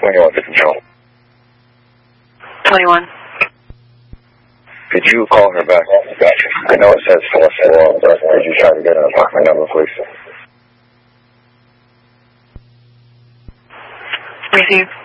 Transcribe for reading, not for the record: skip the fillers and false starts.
21 to control. 21. Could you call her back? I know it says 4-4, but could you try to get an apartment number, please? Receive.